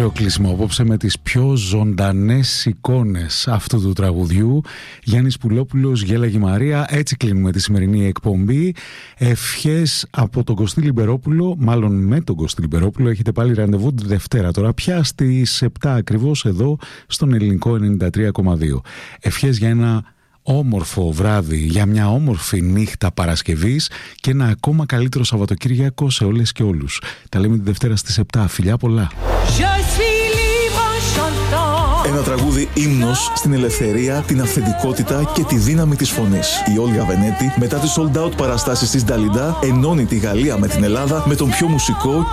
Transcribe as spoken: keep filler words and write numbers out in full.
ωραίο κλείσιμο απόψε με τις πιο ζωντανές εικόνες αυτού του τραγουδιού. Γιάννης Πουλόπουλος, Γέλαγη Μαρία. Έτσι κλείνουμε τη σημερινή εκπομπή. Ευχές από τον Κωστή Λιμπερόπουλο, μάλλον με τον Κωστή Λιμπερόπουλο. Έχετε πάλι ραντεβού τη Δευτέρα τώρα πια στις επτά ακριβώς εδώ στον Ελληνικό ενενήντα τρία κόμμα δύο. Ευχές για ένα όμορφο βράδυ, για μια όμορφη νύχτα Παρασκευής και ένα ακόμα καλύτερο Σαββατοκύριακο σε όλες και όλους. Τα λέμε τη Δευτέρα στις επτά. Φιλιά πολλά. Ένα τραγούδι ύμνος στην ελευθερία, την αυθεντικότητα και τη δύναμη της φωνής. Η Όλγα Βενέτη, μετά τις sold out παραστάσεις της Νταλιντά, ενώνει τη Γαλλία με την Ελλάδα με τον πιο μουσικό